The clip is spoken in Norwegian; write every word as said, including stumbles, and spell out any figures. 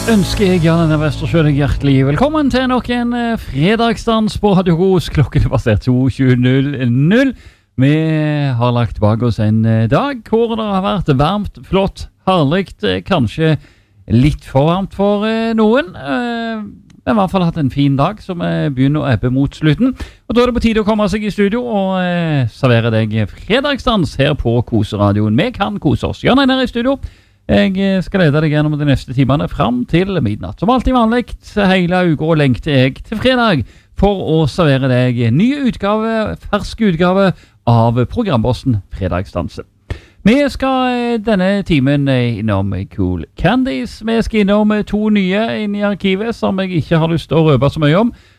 Ønsker jeg Jan Einar Westersjø deg hjertelig velkommen til nok en uh, fredagsdans på Radio Ros. Klokken er passert tjueto null null. Vi har lagt bak oss en uh, dag hvor det har vært varmt, flott, herligt, uh, kanskje litt for varmt for uh, noen. Uh, vi har i hvert fall hatt en fin dag som uh, begynner å ebbe mot slutten. Og da er det på tide å komme seg i studio og uh, servere deg fredagsdans her på Koseradioen. Vi kan kose oss. Jan Einar i studio. Jeg skal lede deg gjennom de neste timene frem til midnatt. Som alltid vanlig, hele uka lengter jeg til fredag for å servere deg en ny utgave, fersk utgave av programbossen Fredagsdansen. Vi skal denne timen innom Cool Candies. Vi skal innom to nye inn i arkivet som jeg ikke har lyst til å røpe så mye om.